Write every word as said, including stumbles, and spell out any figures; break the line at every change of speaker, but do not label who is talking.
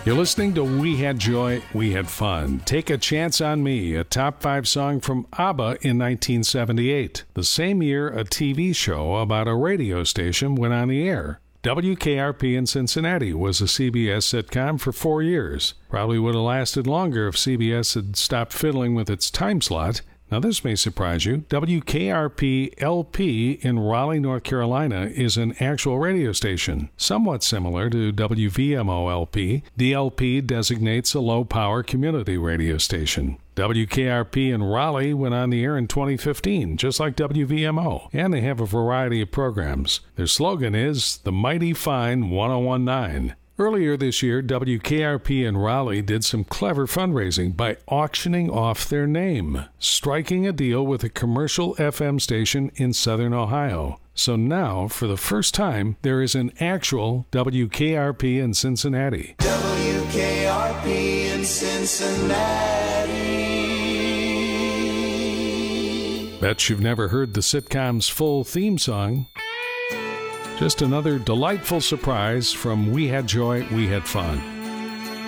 You're listening to We Had Joy, We Had Fun. Take a Chance on Me, a top five song from ABBA in nineteen seventy-eight. The same year, a T V show about a radio station went on the air. W K R P in Cincinnati was a C B S sitcom for four years. Probably would have lasted longer if C B S had stopped fiddling with its time slot. Now, this may surprise you. W K R P L P in Raleigh, North Carolina is an actual radio station, somewhat similar to W V M O L P. The L P designates a low-power community radio station. W K R P in Raleigh went on the air in twenty fifteen, just like W V M O, and they have a variety of programs. Their slogan is The Mighty Fine one oh one point nine. Earlier this year, W K R P in Raleigh did some clever fundraising by auctioning off their name, striking a deal with a commercial F M station in southern Ohio. So now, for the first time, there is an actual W K R P in Cincinnati.
W K R P in Cincinnati.
Bet you've never heard the sitcom's full theme song. Just another delightful surprise from We Had Joy, We Had Fun.